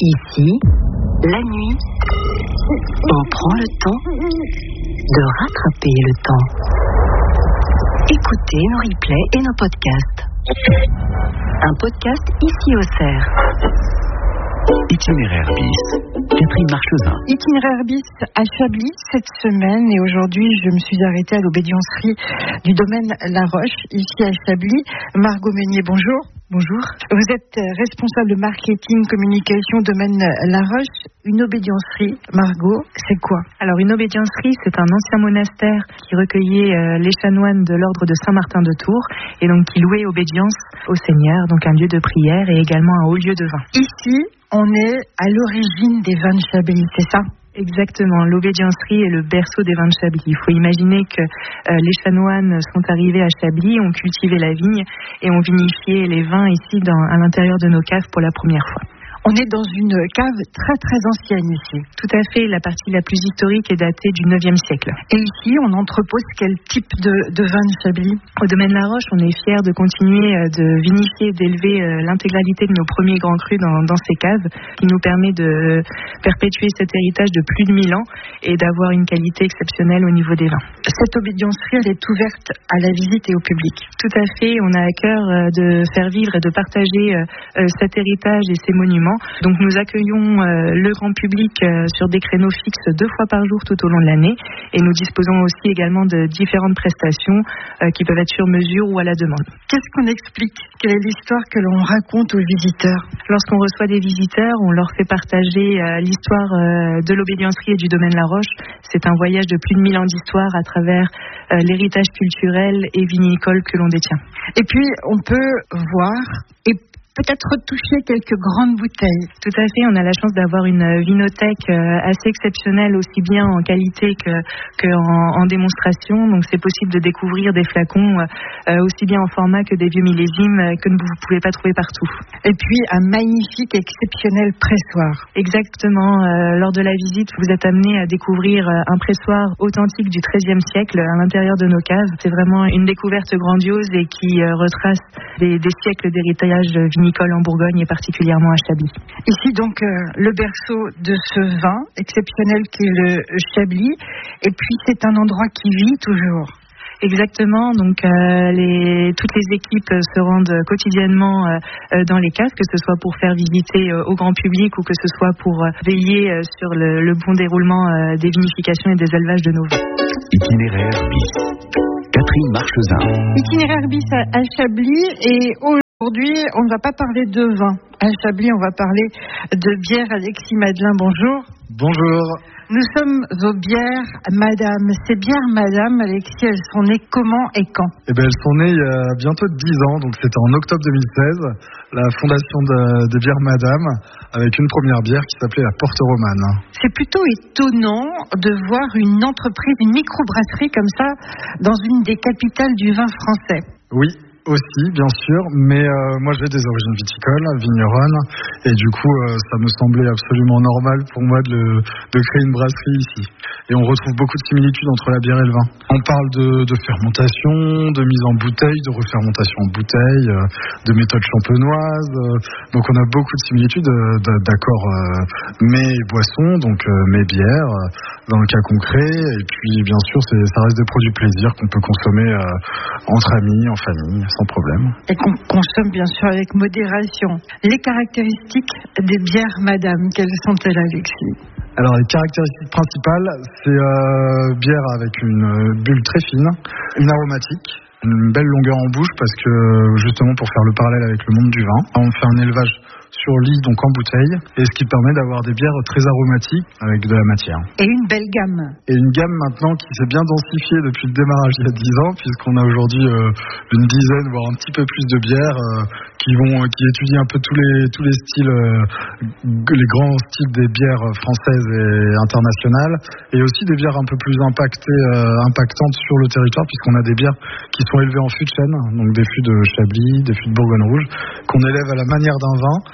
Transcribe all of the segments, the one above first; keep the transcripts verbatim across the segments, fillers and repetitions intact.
Ici, la nuit, on prend le temps de rattraper le temps. Écoutez nos replays et nos podcasts. Un podcast ici au Cerf. Itinéraire bis, Catherine Marchesin. Itinéraire bis à Chablis cette semaine, et aujourd'hui je me suis arrêtée à l'obédiencerie du domaine La Roche, ici à Chablis. Margot Meunier, bonjour. Bonjour. Vous êtes responsable de marketing, communication, domaine La Roche. Une obédiencerie, Margot, c'est quoi? Alors une obédiencerie, c'est un ancien monastère qui recueillait euh, les chanoines de l'ordre de Saint-Martin de Tours et donc qui louait obédience au Seigneur, donc un lieu de prière et également un haut lieu de vin. Ici, on est à l'origine des vins de Chablis, c'est ça? Exactement, l'obédiencerie est le berceau des vins de Chablis. Il faut imaginer que euh, les chanoines sont arrivés à Chablis, ont cultivé la vigne et ont vinifié les vins ici dans, à l'intérieur de nos caves pour la première fois. On est dans une cave très très ancienne ici. Tout à fait, la partie la plus historique est datée du neuvième siècle. Et ici, on entrepose quel type de, de vin de Chablis? Au domaine La Roche, on est fiers de continuer de vinifier, d'élever l'intégralité de nos premiers grands crus dans, dans ces caves, qui nous permet de perpétuer cet héritage de plus de mille ans et d'avoir une qualité exceptionnelle au niveau des vins. Cette obédiencerie, elle est ouverte à la visite et au public? Tout à fait, on a à cœur de faire vivre et de partager cet héritage et ces monuments. Donc nous accueillons euh, le grand public euh, sur des créneaux fixes deux fois par jour tout au long de l'année, et nous disposons aussi également de différentes prestations euh, qui peuvent être sur mesure ou à la demande. Qu'est-ce qu'on explique? Quelle est l'histoire que l'on raconte aux visiteurs? Lorsqu'on reçoit des visiteurs, on leur fait partager euh, l'histoire euh, de l'obédiencerie et du domaine La Roche. C'est un voyage de plus de mille ans d'histoire à travers euh, l'héritage culturel et vinicole que l'on détient. Et puis on peut voir et peut-être retoucher quelques grandes bouteilles. Tout à fait, on a la chance d'avoir une vinothèque assez exceptionnelle, aussi bien en qualité que, que en, en démonstration. Donc c'est possible de découvrir des flacons euh, aussi bien en format que des vieux millésimes que vous ne pouvez pas trouver partout. Et puis un magnifique, exceptionnel pressoir. Exactement, euh, lors de la visite, vous êtes amené à découvrir un pressoir authentique du treizième siècle à l'intérieur de nos caves. C'est vraiment une découverte grandiose et qui euh, retrace des, des siècles d'héritage vinicole en Bourgogne et particulièrement à Chablis. Ici donc euh, le berceau de ce vin exceptionnel qui est le Chablis, et puis c'est un endroit qui vit toujours. Exactement, donc euh, les, toutes les équipes se rendent quotidiennement euh, dans les caves, que ce soit pour faire visiter euh, au grand public ou que ce soit pour euh, veiller euh, sur le, le bon déroulement euh, des vinifications et des élevages de nos vins. Itinéraire bis, Catherine Marchesin. Itinéraire bis à, à Chablis, et aujourd'hui on ne va pas parler de vin. À Chablis, on va parler de bière. Alexis Madelin, bonjour. Bonjour. Nous sommes aux bières Madame. Ces bières Madame, Alexis, elles sont nées comment et quand? Eh bien, elles sont nées il y a bientôt dix ans, donc c'était en octobre deux mille seize, la fondation de, des bières Madame, avec une première bière qui s'appelait la Porte Romane. C'est plutôt étonnant de voir une entreprise, une microbrasserie comme ça, dans une des capitales du vin français. Oui. Aussi, bien sûr, mais euh, moi j'ai des origines viticoles, vigneronnes, et du coup euh, ça me semblait absolument normal pour moi de, de créer une brasserie ici. Et on retrouve beaucoup de similitudes entre la bière et le vin. On parle de, de fermentation, de mise en bouteille, de refermentation en bouteille, euh, de méthode champenoise, euh, donc on a beaucoup de similitudes, euh, d'accord, euh, mes boissons, donc euh, mes bières, euh, dans le cas concret, et puis bien sûr c'est, ça reste des produits plaisir qu'on peut consommer euh, entre amis, en famille, sans problème. Et qu'on consomme bien sûr avec modération. Les caractéristiques des bières Madame, quelles sont-elles, Alexis? Alors les caractéristiques principales, c'est euh, bière avec une bulle très fine, une aromatique, une belle longueur en bouche, parce que justement pour faire le parallèle avec le monde du vin, on fait un élevage sur lit, donc en bouteille, et ce qui permet d'avoir des bières très aromatiques avec de la matière. Et une belle gamme. Et une gamme maintenant qui s'est bien densifiée depuis le démarrage il y a dix ans, puisqu'on a aujourd'hui euh, une dizaine, voire un petit peu plus de bières euh, qui vont, euh, qui étudient un peu tous les, tous les styles, euh, les grands styles des bières françaises et internationales, et aussi des bières un peu plus impactées, euh, impactantes sur le territoire, puisqu'on a des bières qui sont élevées en fût de chêne, donc des fûts de Chablis, des fûts de Bourgogne rouge, qu'on élève à la manière d'un vin,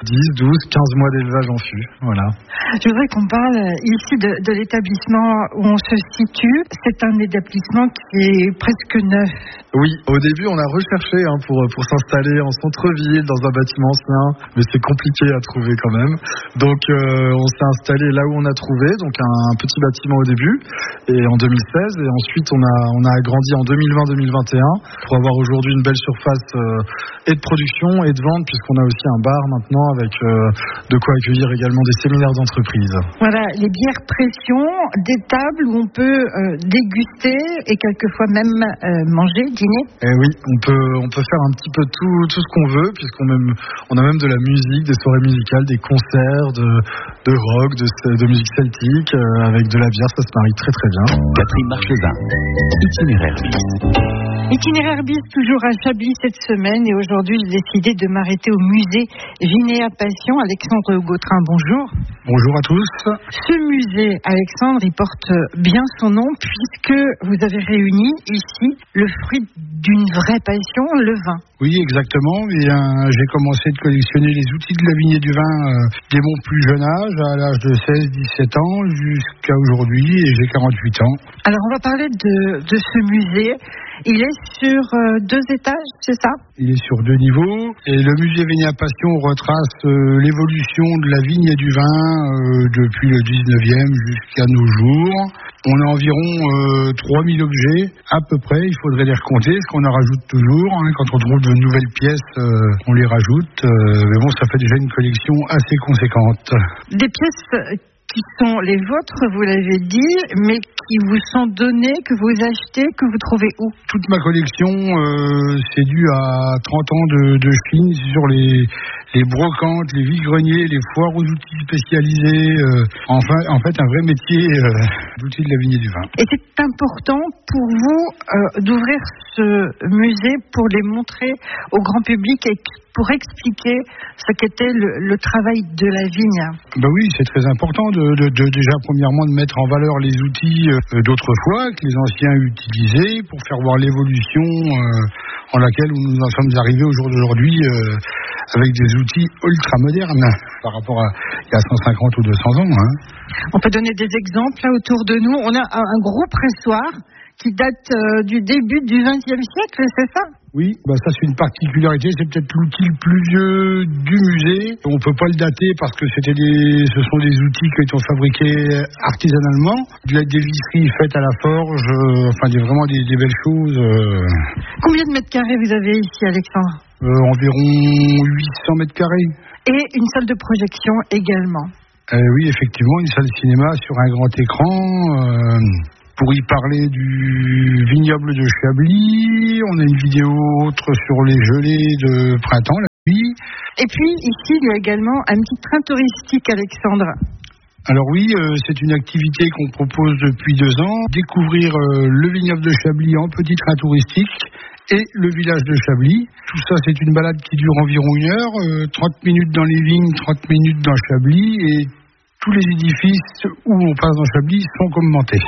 dix, douze, quinze mois d'élevage en fût. Voilà. Je voudrais qu'on parle ici de, de l'établissement où on se situe. C'est un établissement qui est presque neuf. Oui, au début, on a recherché hein, pour, pour s'installer en centre-ville, dans un bâtiment ancien, mais c'est compliqué à trouver quand même. Donc, euh, on s'est installé là où on a trouvé, donc un, un petit bâtiment au début, et en deux mille seize, et ensuite on a, on a agrandi en deux mille vingt deux mille vingt et un pour avoir aujourd'hui une belle surface euh, et de production et de vente, puisqu'on a aussi un bar maintenant avec euh, de quoi accueillir également des séminaires d'entreprise. Voilà, les bières pression, des tables où on peut euh, déguster et quelquefois même euh, manger, dîner. Et oui, on peut, on peut faire un petit peu tout, tout ce qu'on veut, puisqu'on même, on a même de la musique, des soirées musicales, des concerts de, de rock, de, de musique celtique, euh, avec de la bière, ça se marie très très bien. Catherine Marchezin, itinéraire bis. Itinéraire bis toujours à Chablis cette semaine, et aujourd'hui j'ai décidé de m'arrêter au musée Vinéa Passion. Alexandre Gautrin, bonjour. Bonjour à tous. Ce musée, Alexandre, il porte bien son nom puisque vous avez réuni ici le fruit d'une vraie passion, le vin. Oui, exactement. Et, euh, j'ai commencé de collectionner les outils de la vigne et du vin euh, dès mon plus jeune âge, à l'âge de seize dix-sept ans, jusqu'à aujourd'hui, et j'ai quarante-huit ans. Alors, on va parler de, de ce musée. Il est sur euh, deux étages, c'est ça ? Il est sur deux niveaux. Et le musée Vinéa Passion retrace euh, l'évolution de la vigne et du vin euh, depuis le dix-neuvième jusqu'à nos jours. On a environ euh, trois mille objets, à peu près. Il faudrait les recompter, ce qu'on en rajoute toujours. Hein. Quand on trouve de nouvelles pièces, euh, on les rajoute. Euh, mais bon, ça fait déjà une collection assez conséquente. Des pièces qui sont les vôtres, vous l'avez dit, mais qui vous sont données, que vous achetez, que vous trouvez où ? Toute ma collection, euh, c'est dû à trente ans de, de chine sur les, les brocantes, les vide-greniers, les foires aux outils spécialisés. Euh, enfin, en fait, un vrai métier euh, d'outils de la vigne et du vin. Et c'est important pour vous euh, d'ouvrir ce musée pour les montrer au grand public et pour expliquer ce qu'était le, le travail de la vigne. Ben oui, c'est très important de, de, de déjà premièrement de mettre en valeur les outils euh, d'autrefois que les anciens utilisaient pour faire voir l'évolution euh, en laquelle nous en sommes arrivés au jour d'aujourd'hui euh, avec des outils ultra modernes par rapport à il y a cent cinquante ou deux cents ans. Hein. On peut donner des exemples là autour de nous. On a un, un gros pressoir qui date euh, du début du vingtième siècle, c'est ça ? Oui, bah ça c'est une particularité, c'est peut-être l'outil le plus vieux du musée. On ne peut pas le dater parce que c'était des, ce sont des outils qui ont été fabriqués artisanalement, des visseries faites à la forge, euh, enfin des, vraiment des, des belles choses. Euh... Combien de mètres carrés vous avez ici, Alexandre ? euh, Environ huit cents mètres carrés. Et une salle de projection également. Euh, oui, effectivement, une salle de cinéma sur un grand écran. Euh... Pour y parler du vignoble de Chablis, on a une vidéo autre sur les gelées de printemps, la nuit. Et puis ici, il y a également un petit train touristique, Alexandre. Alors oui, euh, c'est une activité qu'on propose depuis deux ans. Découvrir euh, le vignoble de Chablis en petit train touristique et le village de Chablis. Tout ça, c'est une balade qui dure environ une heure, euh, trente minutes dans les vignes, trente minutes dans Chablis, et tous les édifices où on passe dans Chablis sont commentés.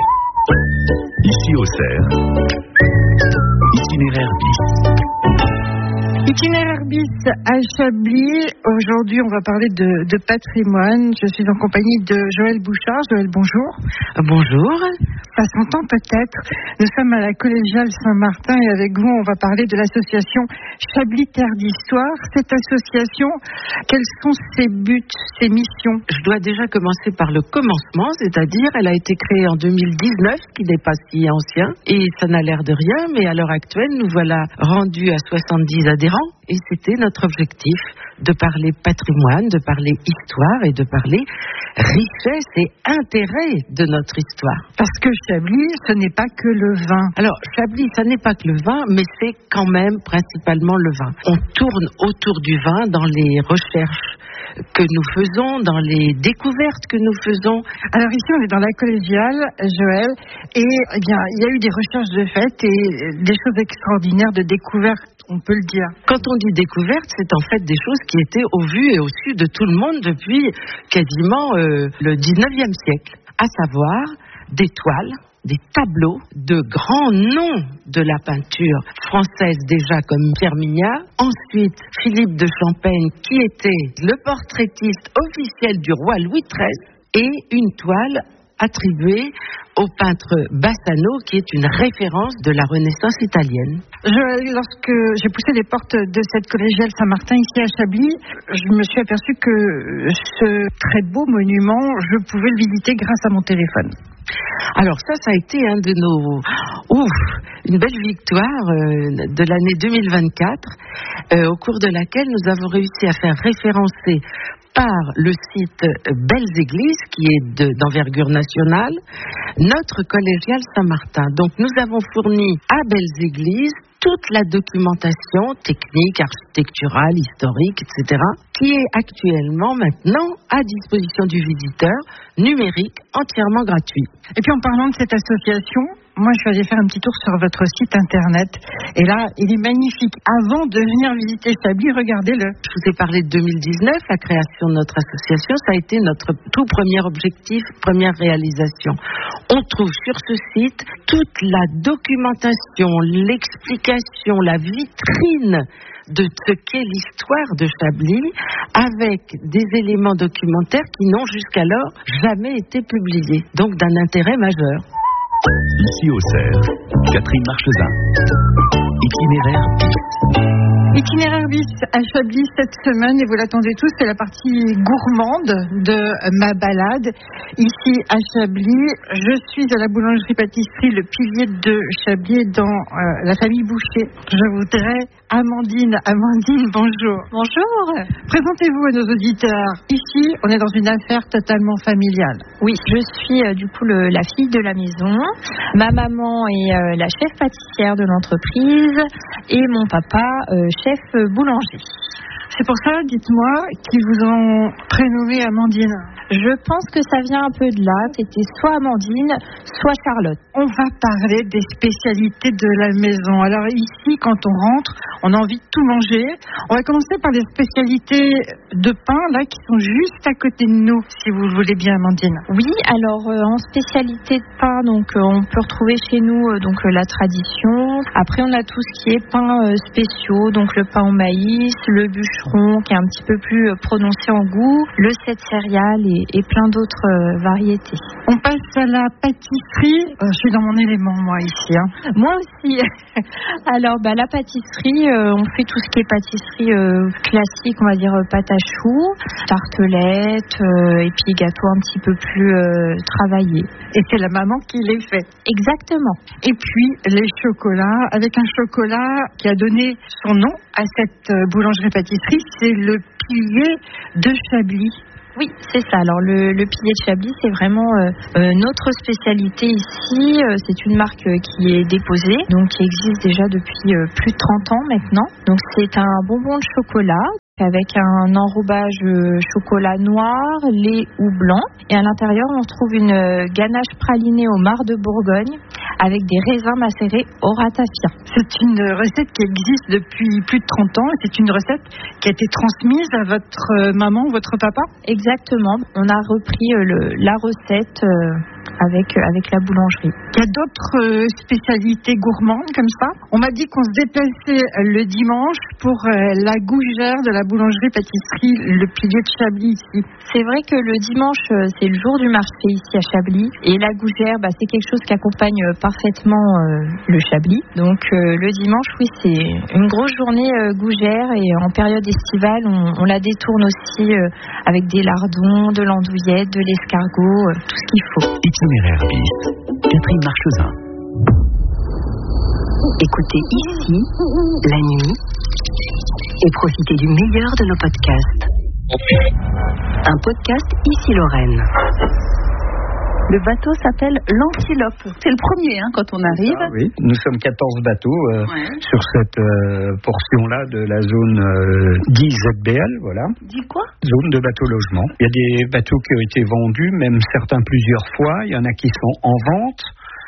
Ici au Cerf, itinéraire bis. Itinéraire bis à Chablis. Aujourd'hui, on va parler de, de patrimoine. Je suis en compagnie de Joël Bouchard. Joël, bonjour. Bonjour. Ça s'entend peut-être. Nous sommes à la collégiale Saint-Martin et avec vous, on va parler de l'association Chablis Terre d'Histoire. Cette association, quels sont ses buts, ses missions ? Je dois déjà commencer par le commencement, c'est-à-dire elle a été créée en deux mille dix-neuf, qui n'est pas si ancien, et ça n'a l'air de rien, mais à l'heure actuelle, nous voilà rendus à soixante-dix adhérents, et c'était notre objectif de parler patrimoine, de parler histoire et de parler richesse et intérêt de notre histoire. Parce que Chablis, ce n'est pas que le vin. Alors, Chablis, ça n'est pas que le vin, mais c'est quand même principalement le vin. On tourne autour du vin dans les recherches que nous faisons, dans les découvertes que nous faisons. Alors ici, on est dans la collégiale, Joël, et eh bien, il y a eu des recherches de fait et des choses extraordinaires de découvertes, on peut le dire. Quand on dit découverte, c'est en fait des choses qui étaient au vu et au su de tout le monde depuis quasiment euh, le dix-neuvième siècle, à savoir des toiles des tableaux de grands noms de la peinture française déjà comme Pierre Mignard, ensuite Philippe de Champaigne qui était le portraitiste officiel du roi Louis treize et une toile attribuée au peintre Bassano qui est une référence de la Renaissance italienne. Je, lorsque j'ai poussé les portes de cette collégiale Saint-Martin ici à Chablis, je me suis aperçue que ce très beau monument, je pouvais le visiter grâce à mon téléphone. Alors ça, ça a été un de nos... Ouf, une belle victoire euh, de l'année deux mille vingt-quatre, euh, au cours de laquelle nous avons réussi à faire référencer par le site Belles Églises, qui est de, d'envergure nationale, notre collégiale Saint-Martin. Donc nous avons fourni à Belles Églises toute la documentation technique, architecturale, historique, et cetera, qui est actuellement maintenant à disposition du visiteur, numérique, entièrement gratuit. Et puis en parlant de cette association, moi je suis allée faire un petit tour sur votre site internet, et là il est magnifique. Avant de venir visiter Chablis, regardez-le. Je vous ai parlé de deux mille dix-neuf, la création de notre association, ça a été notre tout premier objectif, première réalisation. On trouve sur ce site toute la documentation, l'explication, la vitrine de ce qu'est l'histoire de Chablis, avec des éléments documentaires qui n'ont jusqu'alors jamais été publiés, donc d'un intérêt majeur. Ici au Cerf, Catherine Marchesin. Itinéraire bis. Itinéraire bis à Chablis cette semaine, et vous l'attendez tous, c'est la partie gourmande de ma balade. Ici à Chablis, je suis à la boulangerie-pâtisserie Le Pilier de Chablis dans euh, la famille Boucher. Je voudrais Amandine. Amandine, bonjour. Bonjour. Présentez-vous à nos auditeurs. Ici, on est dans une affaire totalement familiale. Oui, je suis euh, du coup le, la fille de la maison. Ma maman est euh, la chef pâtissière de l'entreprise et mon papa euh, chef boulanger. C'est pour ça, dites-moi, qu'ils vous ont prénommé Amandine. Je pense que ça vient un peu de là. C'était soit Amandine, soit Charlotte. On va parler des spécialités de la maison. Alors ici, quand on rentre, on a envie de tout manger. On va commencer par les spécialités de pain, là, qui sont juste à côté de nous, si vous le voulez bien, Amandine. Oui, alors euh, en spécialité de pain, donc euh, on peut retrouver chez nous euh, donc euh, la tradition. Après, on a tout ce qui est pain euh, spéciaux, donc le pain au maïs, le bûcheron, qui est un petit peu plus euh, prononcé en goût, le sept céréales et, et plein d'autres euh, variétés. On passe à la pâtisserie. Euh, je suis dans mon élément, moi, ici. Hein. Moi aussi. Alors, bah, la pâtisserie, euh, on fait tout ce qui est pâtisserie euh, classique, on va dire euh, pâte à choux, tartelettes, euh, et puis gâteaux un petit peu plus euh, travaillés. Et c'est la maman qui les fait. Exactement. Et puis, les chocolats, avec un chocolat qui a donné son nom à cette euh, boulangerie-pâtisserie, c'est le Pilier de Chablis. Oui, c'est ça. Alors le, le Pilier de Chablis, c'est vraiment euh, euh, notre spécialité ici. Euh, c'est une marque euh, qui est déposée, donc qui existe déjà depuis euh, plus de trente ans maintenant. Donc c'est un bonbon de chocolat avec un enrobage euh, chocolat noir, lait ou blanc. Et à l'intérieur, on trouve une euh, ganache pralinée au marc de Bourgogne avec des raisins macérés au ratafia. C'est une recette qui existe depuis plus de trente ans. C'est une recette qui a été transmise à votre euh, maman ou votre papa? Exactement. On a repris euh, le, la recette euh, avec, euh, avec la boulangerie. Il y a d'autres euh, spécialités gourmandes comme ça? On m'a dit qu'on se déplaçait le dimanche pour euh, la gougère de la boulangerie-pâtisserie Le Pilier de Chablis ici. C'est vrai que le dimanche, euh, c'est le jour du marché ici à Chablis. Et la gougère, bah, c'est quelque chose qui accompagne euh, parfaitement euh, le Chablis. Donc euh, le dimanche, oui, c'est une grosse journée euh, gougère. Et en période estivale, on, on la détourne aussi euh, avec des lardons, de l'andouillette, de l'escargot, euh, tout ce qu'il faut. Itinéraire bis. Catherine Marchesin. Écoutez ici, la nuit, et profitez du meilleur de nos podcasts. Un podcast Ici Lorraine. Le bateau s'appelle l'Antilope. C'est le premier hein, quand on arrive. Ah, oui, nous sommes quatorze bateaux euh, ouais. sur cette euh, portion-là de la zone euh, dix Z B L, voilà. Dis quoi? Zone de bateau logement. Il y a des bateaux qui ont été vendus, même certains plusieurs fois. Il y en a qui sont en vente.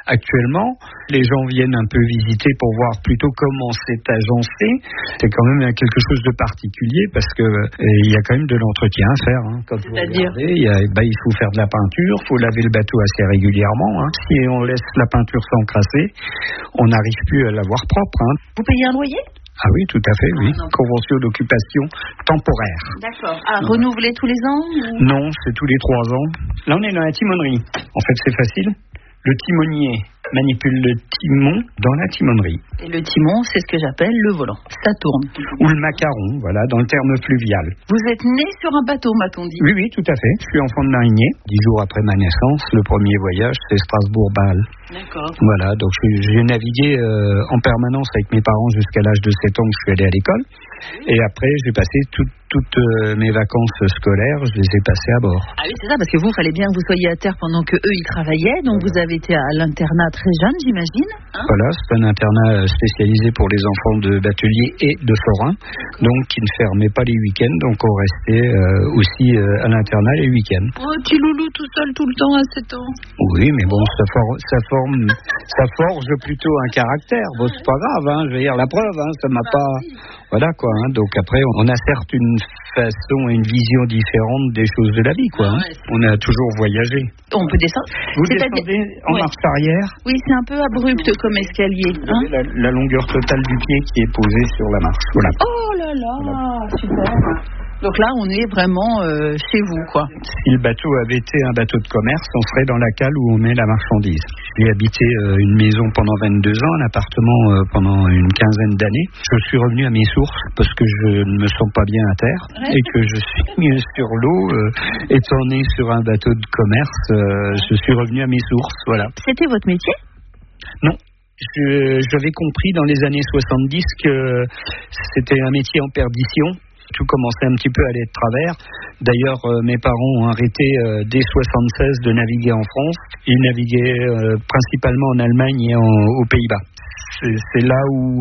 actuellement, les gens viennent un peu visiter pour voir plutôt comment c'est agencé. C'est quand même quelque chose de particulier parce que il y a quand même de l'entretien à faire. Hein. Quand vous regardez, il, y a, bah, il faut faire de la peinture, il faut laver le bateau assez régulièrement. Hein. Si on laisse la peinture s'encrasser, on n'arrive plus à l'avoir propre. Hein. Vous payez un loyer ? Ah oui, tout à fait, oui. Ah, convention d'occupation temporaire. D'accord. À renouveler tous les ans ou... Non, c'est tous les trois ans. Là, on est dans la timonerie. En fait, c'est facile. Le timonier manipule le timon dans la timonerie. Et le timon, c'est ce que j'appelle le volant. Ça tourne. Ou le macaron, voilà, dans le terme fluvial. Vous êtes né sur un bateau, m'a-t-on dit ? Oui, oui, tout à fait. Je suis enfant de marinier. Dix jours après ma naissance, le premier voyage, c'est Strasbourg-Bâle. D'accord. Voilà, donc j'ai navigué euh, en permanence avec mes parents jusqu'à l'âge de sept ans où je suis allé à l'école. Et après, j'ai passé tout, toutes euh, mes vacances scolaires, je les ai passées à bord. Ah oui, c'est ça, parce que vous, il fallait bien que vous soyez à terre pendant que eux, ils travaillaient. Donc, vous avez été à l'internat très jeune, j'imagine. Hein ? Voilà, c'est un internat spécialisé pour les enfants de bateliers et de forains, donc qui ne fermait pas les week-ends. Donc, on restait euh, aussi euh, à l'internat les week-ends. Oh, petit loulou tout seul tout le temps à sept ans. Oui, mais bon, ça, for ça, forme, ça forge plutôt un caractère. Bon, c'est pas grave, hein, je veux dire, la preuve, hein, ça m'a pas... Voilà, quoi. Hein. Donc, après, on a certes une façon et une vision différente des choses de la vie, quoi. Hein. Ah ouais, on a toujours voyagé. On peut descendre. Vous descendez en ouais. marche arrière. Oui, c'est un peu abrupt comme escalier. Vous hein. avez la, la longueur totale du pied qui est posée sur la marche. Voilà. Oh là là, voilà. Super. Donc là, on est vraiment euh, chez vous, quoi. Si le bateau avait été un bateau de commerce, on serait dans la cale où on met la marchandise. J'ai habité euh, une maison pendant vingt-deux ans, un appartement euh, pendant une quinzaine d'années. Je suis revenu à mes sources parce que je ne me sens pas bien à terre ouais. et que je suis mieux sur l'eau. Euh, étant né sur un bateau de commerce, euh, je suis revenu à mes sources, voilà. C'était votre métier ? Non. Je, j'avais compris dans les années soixante-dix que c'était un métier en perdition. Tout commençait un petit peu à aller de travers. D'ailleurs, euh, mes parents ont arrêté euh, dès soixante-seize de naviguer en France. Ils naviguaient euh, principalement en Allemagne et en, aux Pays-Bas. C'est, c'est là où,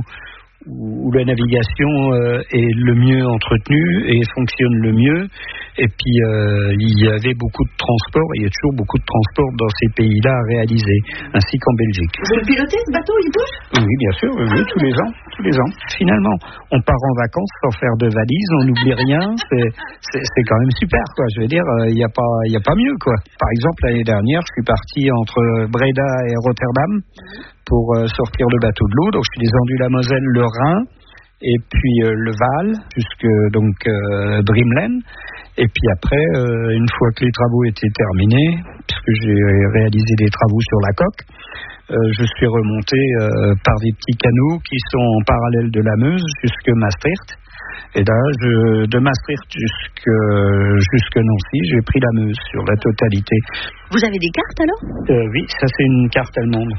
où la navigation euh, est le mieux entretenue et fonctionne le mieux. Et puis, euh, il y avait beaucoup de transport, il y a toujours beaucoup de transport dans ces pays-là à réaliser, ainsi qu'en Belgique. Vous avez piloté ce bateau, il bouge ? Oui, bien sûr, oui, oui, tous les ans, tous les ans. Finalement, on part en vacances sans faire de valise, on n'oublie rien, c'est, c'est, c'est quand même super, quoi. Je veux dire, il n'y a pas, il y a pas mieux, quoi. Par exemple, l'année dernière, je suis parti entre Breda et Rotterdam pour euh, sortir le bateau de l'eau. Donc, je suis descendu la Moselle, le Rhin, et puis euh, le Vaal, jusque donc euh, Brimelen. Et puis après, euh, une fois que les travaux étaient terminés, puisque j'ai réalisé des travaux sur la coque, euh, je suis remonté euh, par des petits canaux qui sont en parallèle de la Meuse jusque Maastricht. Et là, je, de Maastricht jusque, jusque Nancy, j'ai pris la Meuse sur la totalité. Vous avez des cartes alors ? euh, Oui, ça c'est une carte allemande.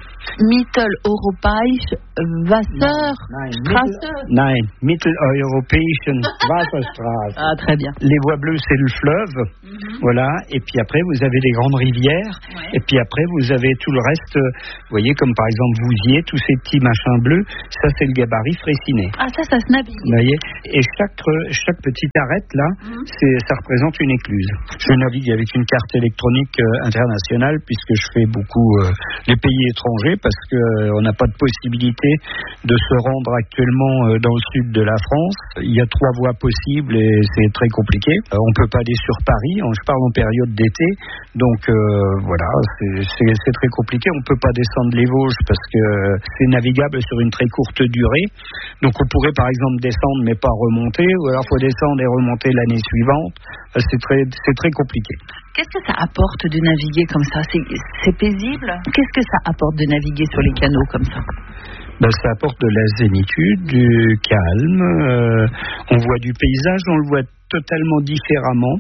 Mitteleuropäische Wasser Straße. Nein, Mitteleuropäische Wasserstraße. Ah, très bien. Les voies bleues, c'est le fleuve, mm-hmm. voilà. Et puis après, vous avez des grandes rivières. Ouais. Et puis après, vous avez tout le reste. Vous voyez, comme par exemple Vouziers, tous ces petits machins bleus. Ça, c'est le gabarit Fraissinet. Ah, ça, ça se navigue. Vous voyez. Et chaque chaque petite arête là, mm-hmm. c'est ça représente une écluse. Je navigue avec une carte électronique euh, internationale puisque je fais beaucoup euh, les pays étrangers parce que euh, on n'a pas de possibilité de se rendre actuellement euh, dans le sud de la France. Il y a trois voies possibles et c'est très compliqué. Euh, on peut pas aller sur Paris. Je parle en période d'été, donc euh, voilà, c'est, c'est, c'est très compliqué. On peut pas descendre les Vosges parce que c'est navigable sur une très courte durée. Donc on pourrait par exemple descendre mais pas remonter, ou alors faut descendre et remonter l'année suivante. C'est très, c'est très compliqué. Qu'est-ce que ça apporte de naviguer comme ça ? C'est, c'est paisible ? Qu'est-ce que ça apporte de naviguer sur les canaux comme ça ? Ben, ça apporte de la zénitude, du calme. Euh, on voit du paysage, on le voit totalement différemment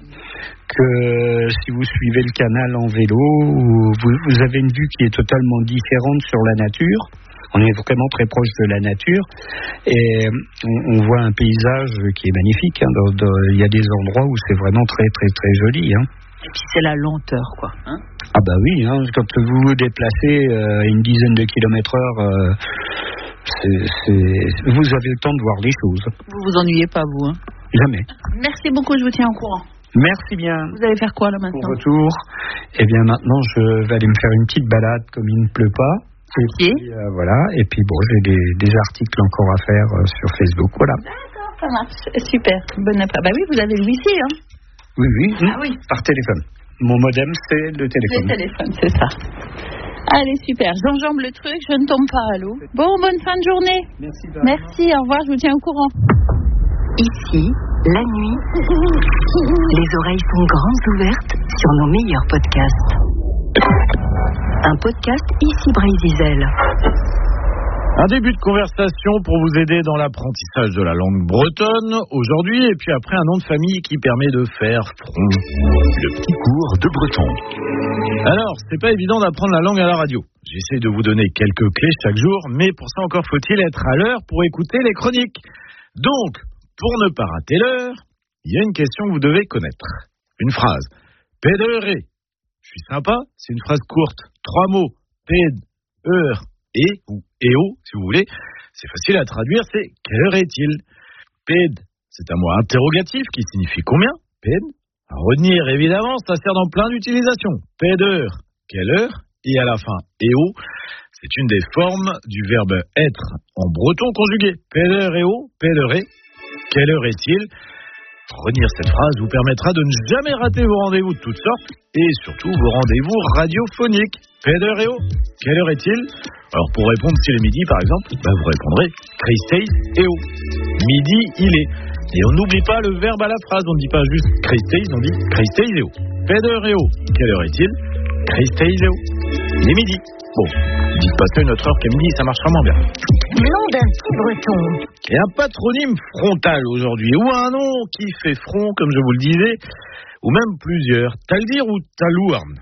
que si vous suivez le canal en vélo. Vous, vous avez une vue qui est totalement différente sur la nature. On est vraiment très proche de la nature et on, on voit un paysage qui est magnifique. Hein, dans, dans, il y a des endroits où c'est vraiment très très très joli. Hein. Et puis c'est la lenteur, quoi. Hein ah bah oui, hein, quand vous vous déplacez euh, une dizaine de kilomètres heure, euh, c'est, c'est, vous avez le temps de voir les choses. Vous vous ennuyez pas, vous hein ? Jamais. Merci beaucoup, je vous tiens au courant. Merci bien. Vous allez faire quoi là maintenant ? Au retour, eh bien maintenant je vais aller me faire une petite balade comme il ne pleut pas. Ok. Et puis, euh, voilà. Et puis bon, j'ai des, des articles encore à faire euh, sur Facebook. Voilà. D'accord, ça marche. Super. Bonne après. Bah oui, vous avez le wifi, hein. Oui, oui. Ah oui. Par téléphone. Mon modem, c'est le téléphone. Le téléphone, c'est ça. Allez, super. J'enjambe le truc, je ne tombe pas à l'eau. Bon, bonne fin de journée. Merci. Merci, au revoir, je vous tiens au courant. Ici, la nuit, les oreilles sont grandes ouvertes sur nos meilleurs podcasts. Un podcast Ici Brésil. Un début de conversation pour vous aider dans l'apprentissage de la langue bretonne aujourd'hui, et puis après un nom de famille qui permet de faire front. Le petit cours de breton. Alors, c'est pas évident d'apprendre la langue à la radio. J'essaie de vous donner quelques clés chaque jour, mais pour ça encore faut-il être à l'heure pour écouter les chroniques. Donc, pour ne pas rater l'heure, il y a une question que vous devez connaître. Une phrase. Pédéré. Je suis sympa, c'est une phrase courte. Trois mots. Péd, heure. Et, ou éo, si vous voulez, c'est facile à traduire, c'est quelle heure est-il? Péd, c'est un mot interrogatif qui signifie combien? Péd, à retenir évidemment, ça sert dans plein d'utilisations. Pédeur, quelle heure? Et à la fin, éo, c'est une des formes du verbe être en breton conjugué. Pédeur, éo, pédéré, quelle heure est-il? Retenir cette phrase vous permettra de ne jamais rater vos rendez-vous de toutes sortes et surtout vos rendez-vous radiophoniques. Pédeur, éo, quelle heure est-il? Alors pour répondre s'il est midi par exemple, bah vous répondrez Christei eo. Midi il est. Et on n'oublie pas le verbe à la phrase, on ne dit pas juste Christei, on dit Christei eo. Pédeur, eo, quelle heure est-il? Christei eo. Il est midi. Bon, dites pas ça une autre heure qu'à midi, ça marchera moins bien. Nom d'un petit breton. Et un patronyme frontal aujourd'hui, ou un nom qui fait front, comme je vous le disais, ou même plusieurs. Taldir ou Talouarn.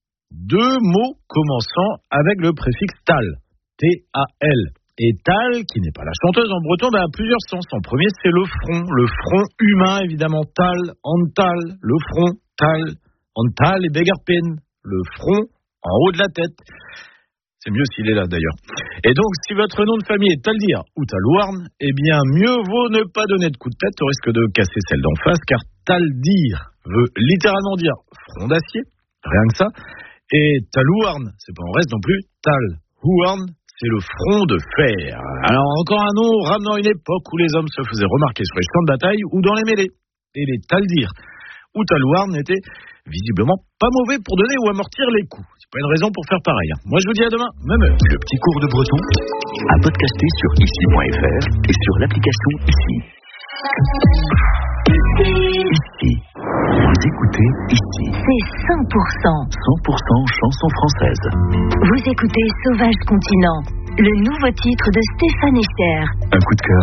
Deux mots commençant avec le préfixe tal. T A L. Et tal, qui n'est pas la chanteuse en breton, ben, a plusieurs sens. En premier, c'est le front. Le front humain, évidemment. Tal, antal, le front, tal, antal et begarpen. Le front en haut de la tête. C'est mieux s'il est là d'ailleurs. Et donc, si votre nom de famille est Taldir ou Talouarn, eh bien, mieux vaut ne pas donner de coup de tête au risque de casser celle d'en face, car Taldir veut littéralement dire front d'acier, rien que ça. Et Talouarn, c'est pas en reste non plus, Talhouarn, c'est le front de fer. Alors, encore un nom ramenant une époque où les hommes se faisaient remarquer sur les champs de bataille ou dans les mêlées. Et les Taldir ou Talouarn étaient visiblement pas mauvais pour donner ou amortir les coups. C'est pas une raison pour faire pareil. Hein. Moi je vous dis à demain, même heure. Le petit cours de breton à podcaster sur ici point f r et sur l'application Ici. Ici. Vous écoutez Ici. C'est cent pour cent. cent pour cent chanson française. Vous écoutez Sauvage Continent, le nouveau titre de Stéphane Echer. Un coup de cœur